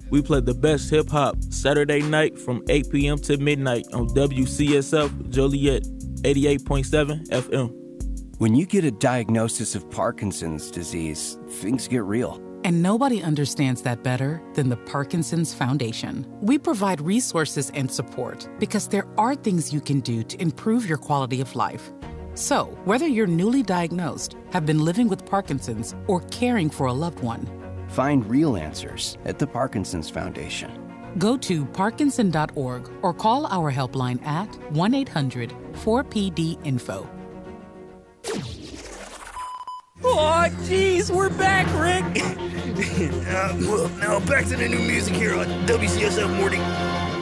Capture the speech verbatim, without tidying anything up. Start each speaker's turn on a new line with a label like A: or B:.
A: We play the best hip-hop Saturday night from eight p.m. to midnight on W C S F Joliet, eighty-eight point seven F M.
B: When you get a diagnosis of Parkinson's disease, things get real.
C: And nobody understands that better than the Parkinson's Foundation. We provide resources and support because there are things you can do to improve your quality of life. So, whether you're newly diagnosed, have been living with Parkinson's, or caring for a loved one,
B: find real answers at the Parkinson's Foundation.
C: Go to parkinson dot org or call our helpline at one eight hundred four P D info.
D: Oh, jeez, we're back, Rick. uh, well, now back to the new music here on W C S F Morning.